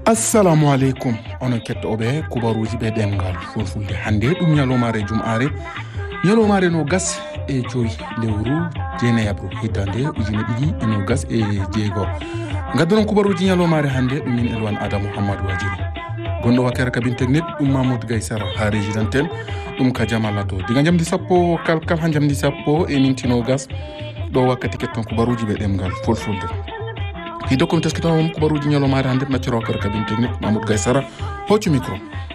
assalamu alaikum onon kettoɓe kubaruji ɓe ɗemgal fulfulde hande ɗum ñalomare jum'are ñalomare no gas e joyi lewru jeenayabru hitande ujune ɗiɗi e no gas e jeego gaddunon kubaruji ñalomare hande ɗum min Elwan Ada Mouhamadou Wajiri gonɗo wakkere kabin technique ɗum Mamoudou Gaysara ha régidanten ɗum ka jamallato diga jamdi sappo kalkal ha jamdi sappo e mintino gas ɗo wakkati ketton kubaruji ɓe ɗemgal fulfulde hiddo komi teskitono kubaruji ñalomare hande nacciro wakkere kabin technique Mamoudou Gaysara hoccu micro.